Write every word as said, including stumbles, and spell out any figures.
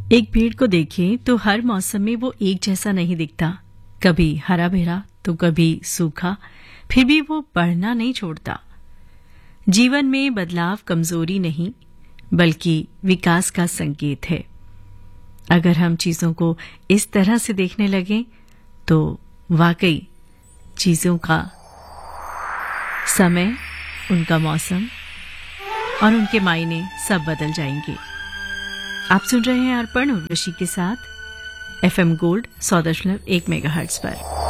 एक पेड़ को देखें तो हर मौसम में वो एक जैसा नहीं दिखता। कभी हरा भरा तो कभी सूखा, फिर भी वो बढ़ना नहीं छोड़ता। जीवन में बदलाव कमजोरी नहीं बल्कि विकास का संकेत है। अगर हम चीजों को इस तरह से देखने लगें तो वाकई चीजों का समय, उनका मौसम और उनके मायने सब बदल जाएंगे। आप सुन रहे हैं अर्पण उर्वशी के साथ एफएम गोल्ड सौ दशमलव एक मेगाहर्ट्ज पर।